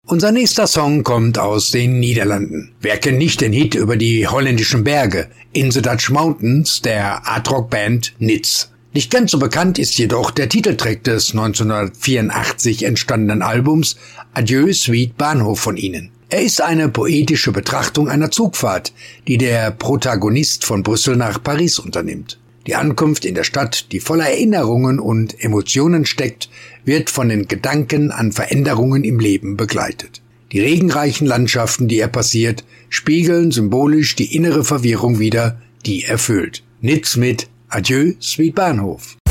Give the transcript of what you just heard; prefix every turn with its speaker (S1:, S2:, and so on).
S1: Unser nächster Song kommt aus den Niederlanden. Wer kennt nicht den Hit über die holländischen Berge In the Dutch Mountains der Art-Rock-Band Nits. Nicht ganz so bekannt ist jedoch der Titeltrack des 1984 entstandenen Albums Adieu Sweet Bahnhof von ihnen. Er ist eine poetische Betrachtung einer Zugfahrt, die der Protagonist von Brüssel nach Paris unternimmt. Die Ankunft in der Stadt, die voller Erinnerungen und Emotionen steckt, wird von den Gedanken an Veränderungen im Leben begleitet. Die regenreichen Landschaften, die er passiert, spiegeln symbolisch die innere Verwirrung wider, die er fühlt. Nits mit Adieu, Sweet Bahnhof.